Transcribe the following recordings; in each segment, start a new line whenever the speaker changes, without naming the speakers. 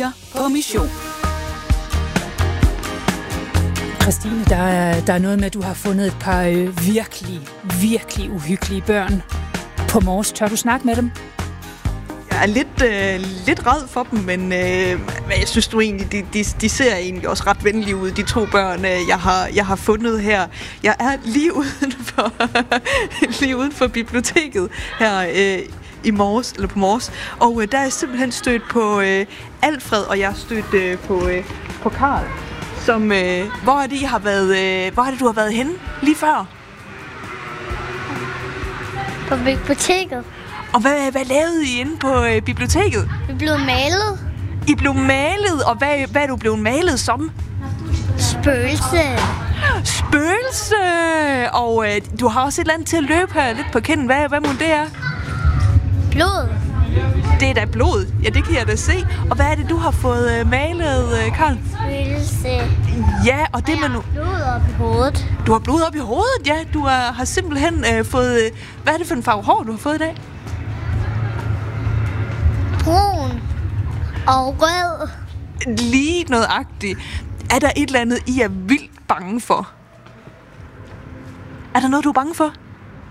på mission.
Christine, der er noget med, at du har fundet et par virkelig uhyggelige børn på Mors. Tør du snakke med dem?
Jeg er lidt ræd for dem, men jeg synes du egentlig, de ser egentlig også ret venlige ud, de 2 børn, jeg har fundet her. Jeg er lige uden for biblioteket her i Mors, eller på Mors, og der er jeg simpelthen stødt på Alfred, og jeg er stødt på Karl, som hvor er det du har været henne lige før?
På biblioteket.
Og hvad lavede I inde på biblioteket?
Vi blev malet.
I blev malet, og hvad er du blevet malet som?
Spøgelse.
Spøgelse! Og du har også et eller andet til at løbe her lidt på kinden. Hvad må det er?
Blod.
Det er da blod. Ja, det kan jeg da se. Og hvad er det, du har fået malet, Karl?
Spøgelse.
Ja, og det med nu.
Blod op i hovedet.
Du har blod op i hovedet, ja. Du har simpelthen fået... Hvad er det for en farve hår, du har fået i dag?
Brun. Og rød.
Lige noget-agtigt. Er der et eller andet, I er vildt bange for? Er der noget, du er bange for?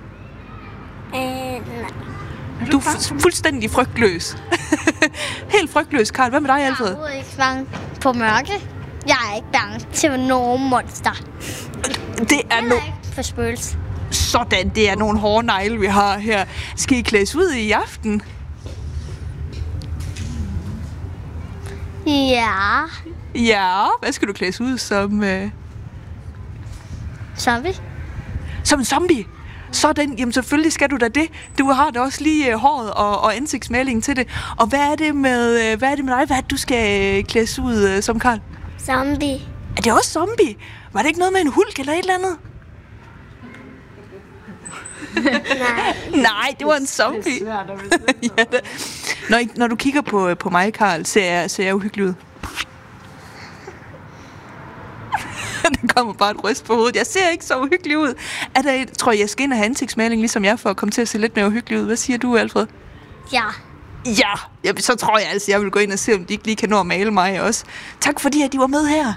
Nej.
Du er fuldstændig frygtløs. Helt frygtløs, Karl. Hvad med dig, Alfred?
Jeg er ikke bange på mørke. Jeg er ikke bange til nogen monster.
Det er
Ikke for spøgelse.
Sådan, det er nogle hårde negle, vi har her. Skal I klædes ud i aften?
Ja.
Ja, hvad skal du klædes ud som?
Zombie.
Som en zombie? Sådan, jamen selvfølgelig skal du da det. Du har da også lige håret og ansigtsmalingen til det. Og hvad er det med dig? Hvad er det, du skal klædes ud som, Karl?
Zombie.
Er det også zombie? Var det ikke noget med en hulk eller et eller andet? Nej, det var en zombie. Det er svært, ja, når du kigger på mig, Karl, ser jeg uhyggelig ud. Der kommer bare et ryst på hovedet. Jeg ser ikke så uhyggelig ud. Tror jeg skal ind og have ansigtsmaling, ligesom jeg, for at komme til at se lidt mere uhyggelig ud. Hvad siger du, Alfred?
Ja.
Ja, så tror jeg altså, jeg vil gå ind og se, om de ikke lige kan nå at male mig også. Tak fordi, at de var med her.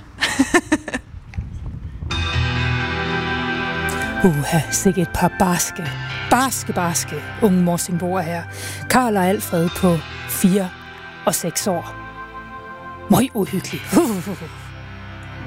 Sikke et par barske unge morsingboer her. Karl og Alfred på 4 og 6 år. Møj uhyggeligt.